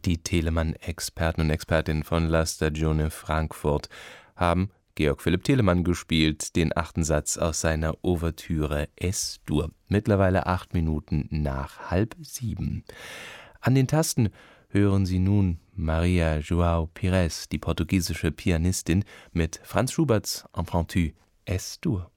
Die Telemann-Experten und Expertinnen von La Stagione Frankfurt haben Georg Philipp Telemann gespielt, den 8. Satz aus seiner Ouvertüre Es-Dur. Mittlerweile 8 Minuten nach 6:30. An den Tasten hören Sie nun Maria João Pires, die portugiesische Pianistin, mit Franz Schuberts Impromptu Es-Dur.